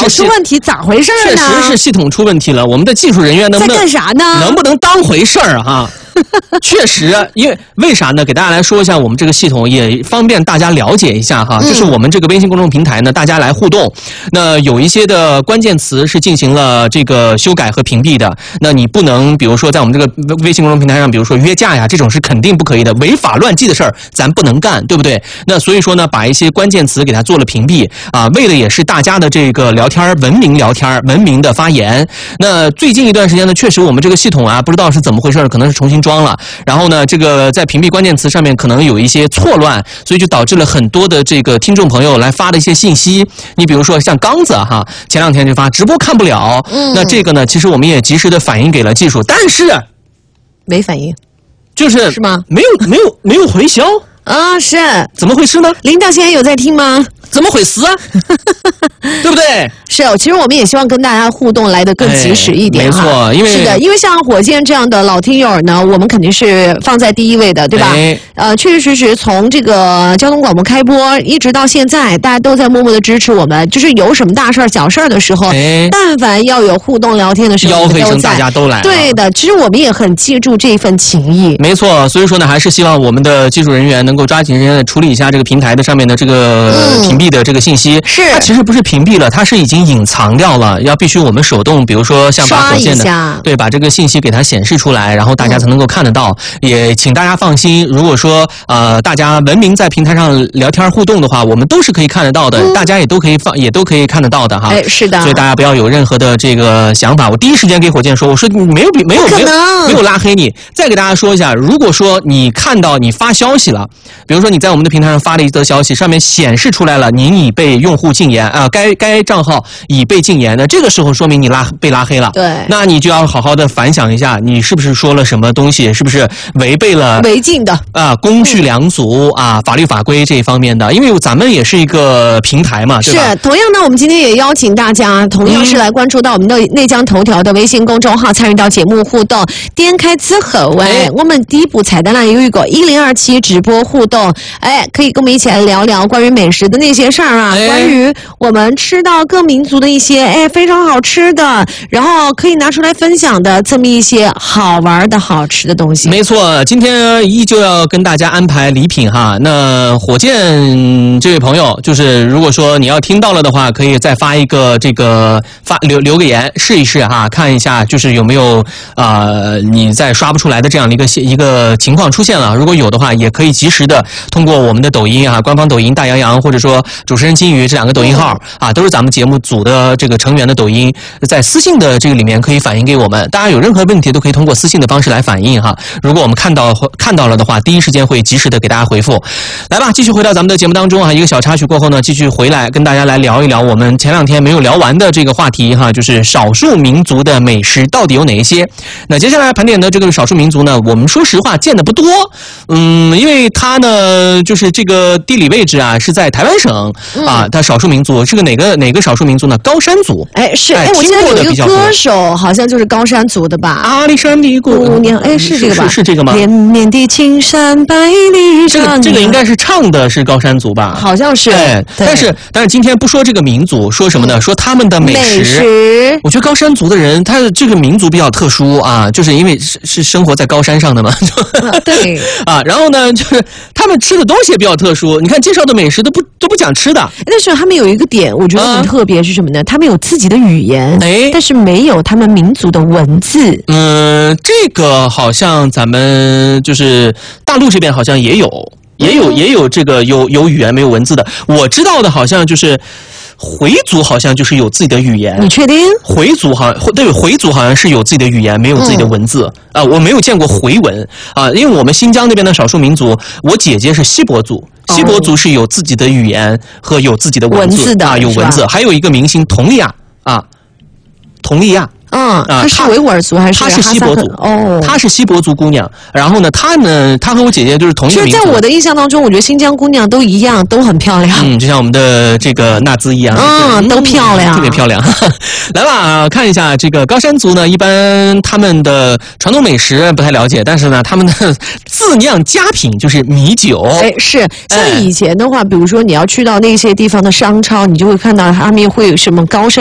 统出问题，咋回事呢？ 确实是系统出问题了。我们的技术人员能不能在干啥呢？ 能不能当回事儿哈？确实，因为啥呢？给大家来说一下我们这个系统，也方便大家了解一下哈。就是我们这个微信公众平台呢，大家来互动。那有一些的关键词是进行了这个修改和屏蔽的。那你不能，比如说在我们这个微信公众平台上，比如说约架呀，这种是肯定不可以的，违法乱纪的事儿咱不能干，对不对？那所以说呢，把一些关键词给它做了屏蔽啊，为的也是大家的这个聊天文明聊天，文明的发言。那最近一段时间呢，确实我们这个系统啊，不知道是怎么回事，可能是重新装了，然后呢，这个在屏蔽关键词上面可能有一些错乱，所以就导致了很多的这个听众朋友来发的一些信息。你比如说像刚子哈，前2天就发直播看不了，那这个呢，其实我们也及时的反映给了技术，但是没反应， 是吗？ 没有回销啊，是怎么回事呢？ 领导现在有在听吗？ 怎么回事啊？对不对？ 是哦，其实我们也希望跟大家互动来得更及时一点哈。 没错，因为是的，因为像火箭这样的老听友呢，我们肯定是放在第一位的，对吧？确确实实从这个交通广播开播一直到现在，大家都在默默的支持我们。就是有什么大事儿、小事儿的时候，但凡要有互动聊天的时候， 吆喝一声大家都来。 对的，其实我们也很记住这份情谊。 没错，所以说呢，还是希望我们的技术人员能够抓紧时间的处理一下这个平台的上面的这个屏蔽的这个信息。 是， 它其实不是屏蔽了，它是已经隐藏掉了，要必须我们手动，比如说像把火箭的，对，把这个信息给它显示出来，然后大家才能够看得到。也请大家放心，如果说大家文明在平台上聊天互动的话，我们都是可以看得到的，大家也都可以看得到的哈。 是的。 所以大家不要有任何的这个想法。我第一时间给火箭说，我说没有拉黑你。再给大家说一下，如果说你看到你发消息了，比如说你在我们的平台上发了一则消息，上面显示出来了您已被用户禁言啊，该账号已被禁言，那这个时候说明你被拉黑了。 对， 那你就要好好的反想一下，你是不是说了什么东西，是不是违背了违禁的公序良俗法律法规这一方面的？因为咱们也是一个平台嘛，对吧？ 是，同样呢，我们今天也邀请大家，同样是来关注到我们的内江头条的微信公众号，参与到节目互动。点开之后，我们第一步彩蛋栏有一个1027直播互动，可以跟我们一起来聊聊关于美食的那些事儿啊，关于我们吃到各民族的一些非常好吃的，然后可以拿出来分享的这么一些好玩的好吃的东西。 没错，今天依旧要跟大家安排礼品哈。那火箭这位朋友，就是如果说你要听到了的话，可以再发一个这个留个言试一试哈，看一下就是有没有你再刷不出来的这样的一个情况出现了。如果有的话，也可以及时的通过我们的抖音官方抖音大洋洋或者说主持人金鱼这2个抖音号都是咱们节目组的这个成员的抖音，在私信的这个里面可以反映给我们。大家有任何问题都可以通过私信的方式来反映哈。如果我们看到了的话，第一时间会及时的给大家回复。来吧，继续回到咱们的节目当中一个小插曲过后呢，继续回来跟大家来聊一聊我们前2天没有聊完的这个话题哈，就是少数民族的美食到底有哪一些？那接下来盘点的这个少数民族呢，我们说实话见的不多，因为它呢就是这个地理位置是在台湾省它少数民族是个哪个少数民族呢？高山族。 我记得有一个歌手好像就是高山族的吧？ 阿里山的姑娘， 是这个吧？ 是这个吗？ 连绵的青山百里长。 这个应该是唱的是高山族吧？ 好像是。 但是今天不说这个民族，说什么呢？说他们的美食。我觉得高山族的人，他的这个民族比较特殊就是因为是生活在高山上的嘛。 对。 然后呢，就是他们吃的东西也比较特殊。你看介绍的美食都不讲吃的。 但是他们有一个点，我觉得很特别，是什么呢？他们有自己的语言，但是没有他们民族的文字。 这个好像咱们就是大陆这边好像也有这个有语言没有文字的。我知道的好像就是回族好像就是有自己的语言。 你确定？ 回族好像是有自己的语言，没有自己的文字我没有见过回文因为我们新疆那边的少数民族，我姐姐是锡伯族，锡伯族是有自己的语言和有自己的文字的有文字。还有一个明星佟丽娅佟丽娅。 她是维吾尔族还是？ 她是锡伯族她是锡伯族姑娘。然后呢，她和我姐姐就是同一个民族。 其实在我的印象当中，我觉得新疆姑娘都一样，都很漂亮。 就像我们的这个纳兹一样， 都漂亮， 特别漂亮。来吧，看一下这个高山族呢，一般他们的传统美食不太了解，但是呢，他们的自酿佳品就是米酒。 是像以前的话，比如说你要去到那些地方的商超，你就会看到他们会有什么高山